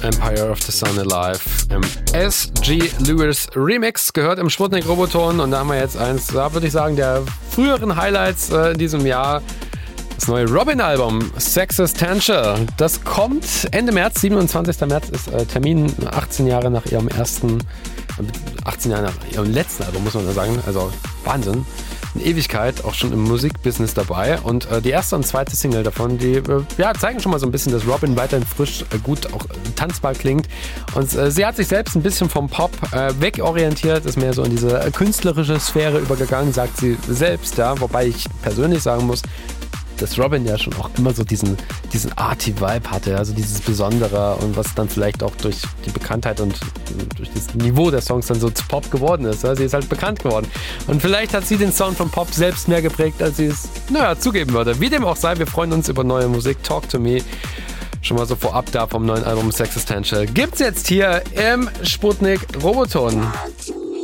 Empire of the Sun Alive im S.G. Lewis Remix, gehört im Sputnik Roboton. Und da haben wir jetzt eins, da würde ich sagen, der früheren Highlights in diesem Jahr. Das neue Robin-Album, Sexistential. Das kommt Ende März, 27. März ist Termin, 18 Jahre nach ihrem letzten Album, muss man da sagen. Also Wahnsinn. Eine Ewigkeit, auch schon im Musikbusiness dabei. Und die erste und zweite Single davon, die zeigen schon mal so ein bisschen, dass Robin weiterhin frisch, gut, auch tanzbar klingt. Und sie hat sich selbst ein bisschen vom Pop wegorientiert, ist mehr so in diese künstlerische Sphäre übergegangen, sagt sie selbst. Ja, wobei ich persönlich sagen muss, dass Robin ja schon auch immer so diesen Arty-Vibe hatte, also dieses Besondere und was dann vielleicht auch durch die Bekanntheit und durch das Niveau der Songs dann so zu Pop geworden ist. Ja? Sie ist halt bekannt geworden. Und vielleicht hat sie den Sound von Pop selbst mehr geprägt, als sie es, zugeben würde. Wie dem auch sei, wir freuen uns über neue Musik. Talk to Me. Schon mal so vorab da vom neuen Album Sexistential. Gibt's jetzt hier im Sputnik Roboton.